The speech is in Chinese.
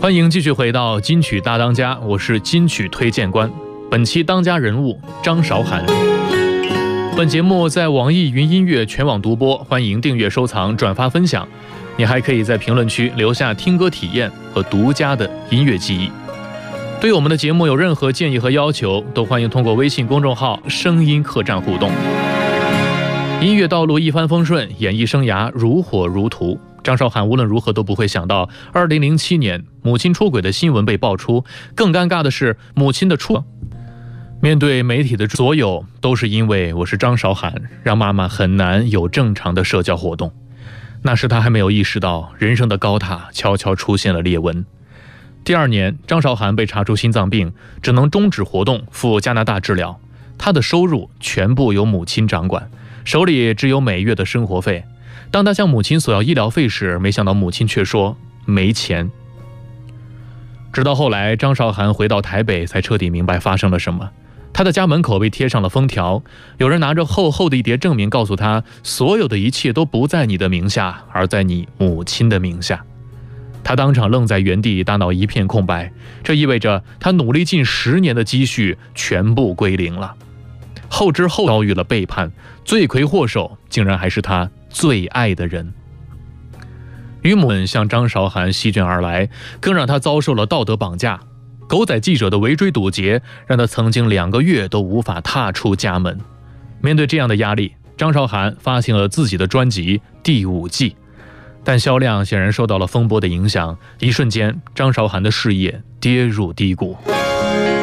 欢迎继续回到金曲大当家，我是金曲推荐官。本期当家人物张韶涵。本节目在网易云音乐全网独播，欢迎订阅、收藏、转发、分享。你还可以在评论区留下听歌体验和独家的音乐记忆。对我们的节目有任何建议和要求，都欢迎通过微信公众号声音客栈互动。音乐道路一帆风顺，演艺生涯如火如荼。张韶涵无论如何都不会想到2007年母亲出轨的新闻被爆出，更尴尬的是母亲的面对媒体的所有都是因为我是张韶涵，让妈妈很难有正常的社交活动。那时她还没有意识到人生的高塔悄悄出现了裂纹。第2年，张韶涵被查出心脏病，只能终止活动赴加拿大治疗。她的收入全部由母亲掌管，手里只有每月的生活费。当他向母亲索要医疗费时，没想到母亲却说没钱。直到后来张韶涵回到台北，才彻底明白发生了什么。他的家门口被贴上了封条，有人拿着厚厚的一叠证明告诉他，所有的一切都不在你的名下，而在你母亲的名下。他当场愣在原地，大脑一片空白，这意味着他努力近10年的积蓄全部归零了。后知后遭遇了背叛，罪魁祸首竟然还是他最爱的人。与母向张韶涵席卷而来，更让他遭受了道德绑架。狗仔记者的围追堵截，让他曾经2个月都无法踏出家门。面对这样的压力，张韶涵发行了自己的专辑《第5季》，但销量显然受到了风波的影响，一瞬间张韶涵的事业跌入低谷。